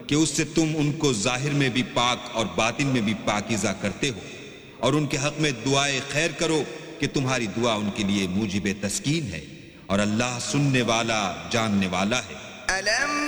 कि उससे तुम उनको जाहिर में भी पाक और बातिन में भी पाकीज़ा करते हो, और उनके हक में दुआए खैर करो कि तुम्हारी दुआ उनके लिए मूजिब तस्कीन है, और अल्लाह सुनने वाला जानने वाला है।